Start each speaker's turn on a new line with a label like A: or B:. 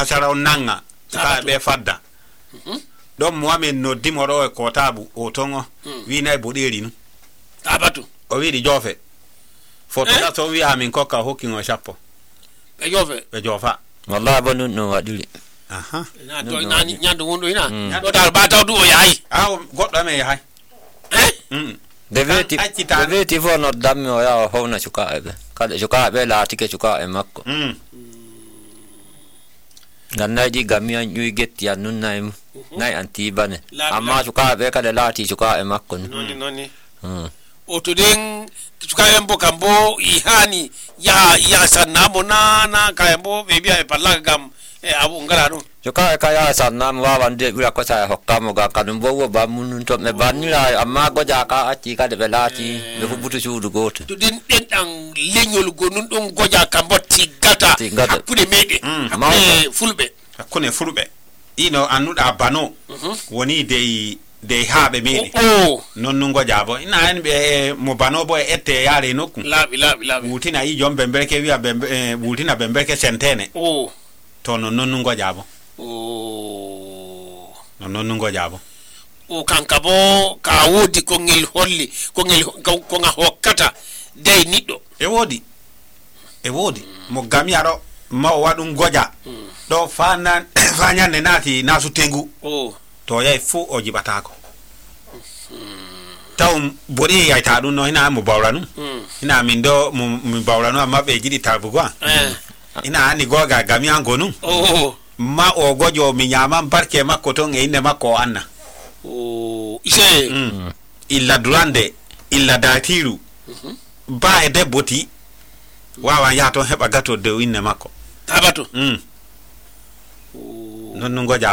A: hasara nanga ka be fadda dom muamen no dimoro ko tabu o tongo wi nay boderi nu
B: abatu
A: o wi di jofe foto da so wi amin ko ka hokking o chapeau
B: be jofe
A: be jofa
C: wallahi bonu no wadili
A: aha
B: na to nani nyando wondo ina do dal ba taw du o yayi
A: goddo me yahay
C: deveti fo no dammi o ya howna cuka ebe kada cuka be la tike cuka e makko gannaji gamiya nyui getti annun nay antibane amma cuka be kada lati cuka e makko
B: noni o to den cuka embo kambo ihani ya sanamo na kambo be biya e palla gam e abu ngala no
C: cuka e kaya sanam wawande bira ko sa hokkamo ga kanum bo ba munun to me banira amma goja ka atti kada be lati be fubutu suudu goto
B: to den dan lenyol gonun don goja kambo tigata hakkude mede fulbe
A: hakkune fulbe ino annuda bano woni de haabe mede nonnu goja bo ina en be mo bano bo ette yare nokku
B: labi
A: wutina yi jombe berke wi'a wutina berke sentene to nonnu goja bo nonnu goja bo
B: o kankabo ka wodi ko ngel holli ko nga hokkata dey niddo
A: e wodi mo gamiyaro ma wadum goja do fanyande nati nasu tengu to yai fu o jibatako taw bodi yayta dum no ina mo bawranu ina min do mo bawranu amma be jidi tabugwa ina ani goga gamiya gonu ma o gojo mi nyama barke makko to ngene makko anna
B: ise
A: illa durande illa datiru ba e deboti wawa ya to heba gato de winne makko
B: tabato
A: nonnu goja